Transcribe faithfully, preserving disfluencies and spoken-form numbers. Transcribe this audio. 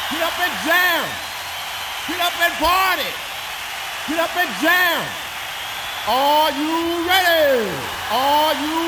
Get up and jam. Get up and party. Get up and jam. Are you ready? Are you